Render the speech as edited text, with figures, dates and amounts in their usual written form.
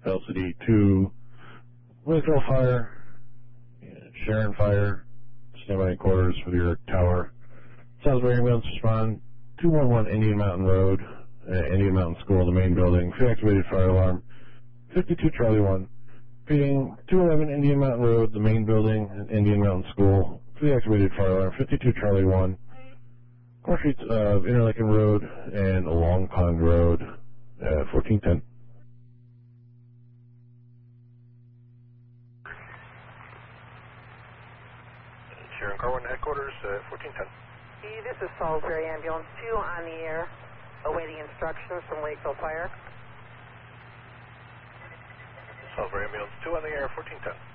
LCD to Lakeville Fire, Sharon Fire, standby quarters for your tower. Salisbury Ambulance respond 211 Indian Mountain Road, Indian Mountain School, the main building. Pre-activated fire alarm 52 Charlie 1. Repeating 211 Indian Mountain Road, the main building, Indian Mountain School. Pre-activated fire alarm 52 Charlie 1. Corner streets of Interlaken Road and Long Pond Road, 1410. Sharon Carwin, headquarters, 1410. This is Salisbury Ambulance 2 on the air, awaiting instructions from Lakeville Fire. Salisbury Ambulance 2 on the air, 1410.